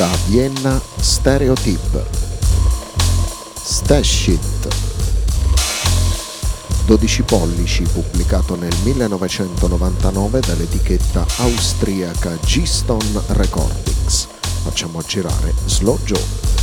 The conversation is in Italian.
Da Vienna Stereotype. Stash Shit. 12 pollici, pubblicato nel 1999 dall'etichetta austriaca G-Stone Recordings. Facciamo girare Slow Joe.